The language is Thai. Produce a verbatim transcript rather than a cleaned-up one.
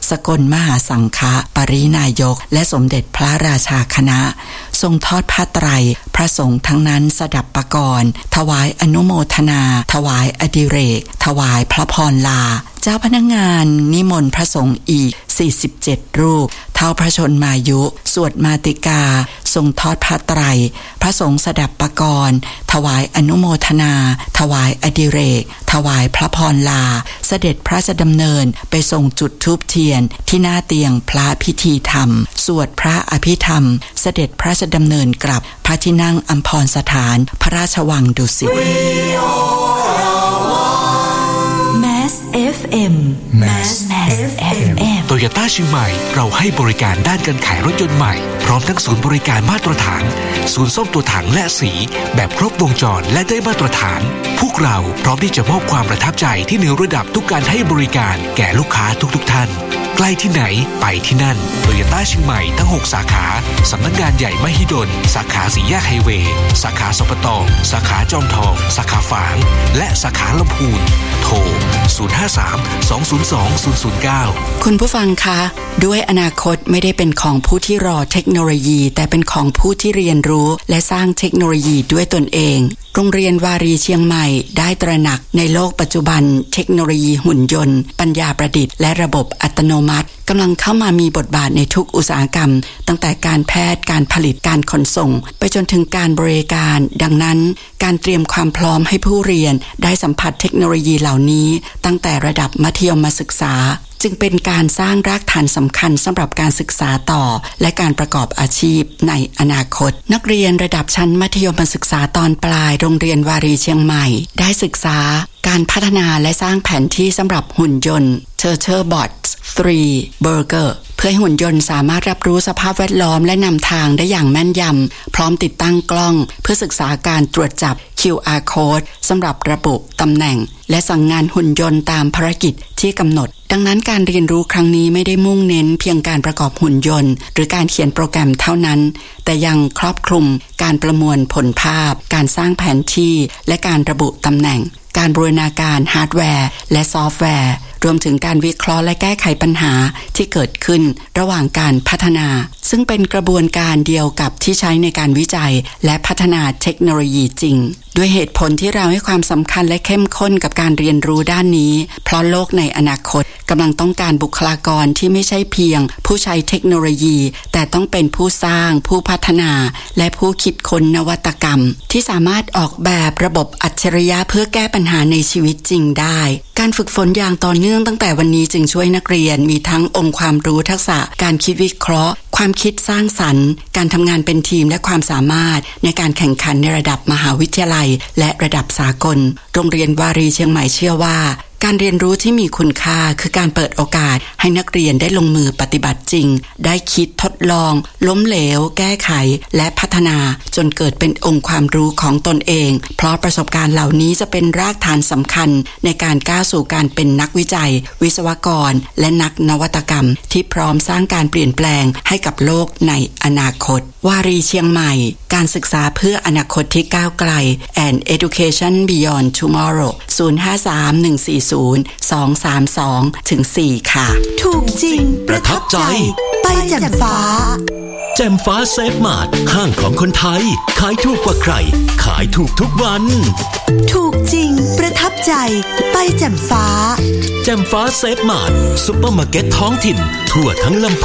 สกลมหาสังฆปรินายกและสมเด็จพระราชาคณะทรงทอดผ้าไตรพระสงฆ์ทั้งนั้นสดับประกรณ์ถวายอนุโมทนาถวายอดิเรกถวายพระพรลาเจ้าพนักงานนิมนต์พระสงฆ์อีกสี่สิบเจ็ดรูปเท่าพระชนมายุสวดมาติกาทรงทอดผ้าไตรพระสงฆ์สดับประกรณ์ถวายอนุโมทนาถวายอดิเรกถวายพระพรลาเสด็จพระราชดำเนินไปทรงจุดธูปเทียนที่หน้าเตียงพระพิธีธรรมสวดพระอภิธรรมเสด็จพระราชดำเนินกลับพระที่นั่งอัมพรสถานพระราชวังดุสิต Mass เอฟ เอ็ม Mass เอฟ เอ็มโตโยต้าเชียงใหม่เราให้บริการด้านการขายรถยนต์ใหม่พร้อมทั้งศูนย์บริการมาตรฐานศูนย์ซ่อมตัวถังและสีแบบครบวงจรและได้มาตรฐานพวกเราพร้อมที่จะมอบความประทับใจที่เหนือระดับทุกการให้บริการแก่ลูกค้าทุกๆท่านใกล้ที่ไหนไปที่นั่นโตโยต้าเชียงใหม่ทั้งหกสาขาสำนักงานใหญ่มหิดลสาขาสี่แยกไฮเวย์สาขาสปตสาขาจอมทองสาขาฝางและสาขาลำพูนโทรศูนย์ ห้า สาม สอง ศูนย์ สอง ศูนย์ ศูนย์ เก้าคุณผู้ฟังคะด้วยอนาคตไม่ได้เป็นของผู้ที่รอเทคโนโลยีแต่เป็นของผู้ที่เรียนรู้และสร้างเทคโนโลยีด้วยตนเองโรงเรียนวารีเชียงใหม่ได้ตระหนักในโลกปัจจุบันเทคโนโลยีหุ่นยนต์ปัญญาประดิษฐ์และระบบอัตโนมัติกำลังเข้ามามีบทบาทในทุกอุตสาหกรรมตั้งแต่การแพทย์การผลิตการขนส่งไปจนถึงการบริการดังนั้นการเตรียมความพร้อมให้ผู้เรียนได้สัมผัสเทคโนโลยีเหล่านี้ตั้งแต่ระดับมัธยมศึกษาจึงเป็นการสร้างรากฐานสำคัญสำหรับการศึกษาต่อและการประกอบอาชีพในอนาคตนักเรียนระดับชั้นมัธยมศึกษาตอนปลายโรงเรียนวารีเชียงใหม่ได้ศึกษาการพัฒนาและสร้างแผนที่สำหรับหุ่นยนต์ Turtlebots ทรี Burger เพื่อให้หุ่นยนต์สามารถรับรู้สภาพแวดล้อมและนำทางได้อย่างแม่นยำพร้อมติดตั้งกล้องเพื่อศึกษาการตรวจจับ คิว อาร์ Code สำหรับระบุตำแหน่งและสั่งงานหุ่นยนต์ตามภารกิจที่กำหนดดังนั้นการเรียนรู้ครั้งนี้ไม่ได้มุ่งเน้นเพียงการประกอบหุ่นยนต์หรือการเขียนโปรแกรมเท่านั้นแต่ยังครอบคลุมการประมวลผลภาพการสร้างแผนที่และการระบุตำแหน่งการบูรณาการฮาร์ดแวร์และซอฟต์แวร์รวมถึงการวิเคราะห์และแก้ไขปัญหาที่เกิดขึ้นระหว่างการพัฒนาซึ่งเป็นกระบวนการเดียวกับที่ใช้ในการวิจัยและพัฒนาเทคโนโลยีจริงด้วยเหตุผลที่เราให้ความสำคัญและเข้มข้นกับการเรียนรู้ด้านนี้เพราะโลกในอนาคตกำลังต้องการบุคลากรที่ไม่ใช่เพียงผู้ใช้เทคโนโลยีแต่ต้องเป็นผู้สร้างผู้พัฒนาและผู้คิดค้นนวัตกรรมที่สามารถออกแบบระบบอัจฉริยะเพื่อแก้ปัญหาในชีวิตจริงได้การฝึกฝนอย่างต่อเนื่องตั้งแต่วันนี้จึงช่วยนักเรียนมีทั้งองค์ความรู้ทักษะการคิดวิเคราะห์ความคิดสร้างสรรค์การทำงานเป็นทีมและความสามารถในการแข่งขันในระดับมหาวิทยาลัยและระดับสากลโรงเรียนวารีเชียงใหม่เชื่อว่าการเรียนรู้ที่มีคุณค่าคือการเปิดโอกาสให้นักเรียนได้ลงมือปฏิบัติจริงได้คิดทดลองล้มเหลวแก้ไขและพัฒนาจนเกิดเป็นองค์ความรู้ของตนเองเพราะประสบการณ์เหล่านี้จะเป็นรากฐานสำคัญในการก้าวสู่การเป็นนักวิจัยวิศวกรและนักนวัตกรรมที่พร้อมสร้างการเปลี่ยนแปลงให้กับโลกในอนาคตวารีเชียงใหม่การศึกษาเพื่ออนาคตที่ก้าวไกล and education beyond tomorrow ศูนย์ ห้า สาม หนึ่ง สี่ ศูนย์ สอง สาม สอง ถึง สี่ ค่ะถูกจริงประทับใจไปแจ่มฟ้าแจ่มฟ้าเซฟมาร์ทห้างของคนไทยขายถูกกว่าใครขายถูกทุกวันถูกจริงประทับใจไปแจ่มฟ้าแจ่มฟ้าเซฟมาร์ทซุปเปอร์มาร์เก็ตท้องถิ่นทั่วทั้งลำ